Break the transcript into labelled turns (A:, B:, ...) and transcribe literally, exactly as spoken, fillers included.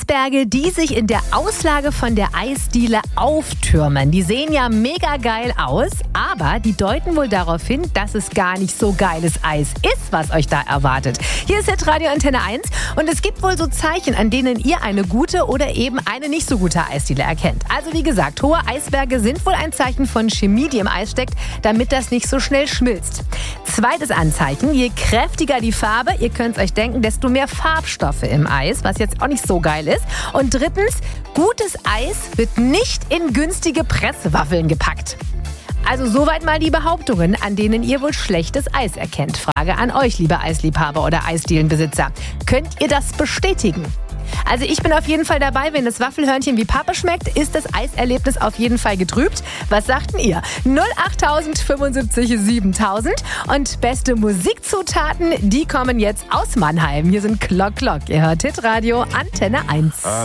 A: Eisberge, die sich in der Auslage von der Eisdiele auftürmen. Die sehen ja mega geil aus, aber die deuten wohl darauf hin, dass es gar nicht so geiles Eis ist, was euch da erwartet. Hier ist jetzt Radio Antenne eins und es gibt wohl so Zeichen, an denen ihr eine gute oder eben eine nicht so gute Eisdiele erkennt. Also wie gesagt, hohe Eisberge sind wohl ein Zeichen von Chemie, die im Eis steckt, damit das nicht so schnell schmilzt. Zweites Anzeichen, je kräftiger die Farbe, ihr könnt es euch denken, desto mehr Farbstoffe im Eis, was jetzt auch nicht so geil ist. Und drittens, gutes Eis wird nicht in günstige Presswaffeln gepackt. Also soweit mal die Behauptungen, an denen ihr wohl schlechtes Eis erkennt. Frage an euch, liebe Eisliebhaber oder Eisdielenbesitzer. Könnt ihr das bestätigen? Also ich bin auf jeden Fall dabei, wenn das Waffelhörnchen wie Pappe schmeckt, ist das Eiserlebnis auf jeden Fall getrübt. Was sagten ihr? null acht fünfundsiebzig siebentausend und beste Musikzutaten, die kommen jetzt aus Mannheim. Hier sind Glock Glock. Ihr hört Hitradio Antenne eins.